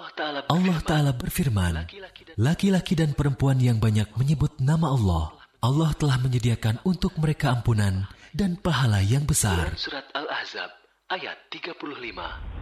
Allah Ta'ala berfirman, laki-laki dan perempuan yang banyak menyebut nama Allah, Allah telah menyediakan untuk mereka ampunan dan pahala yang besar. Surat Al-Ahzab ayat 35.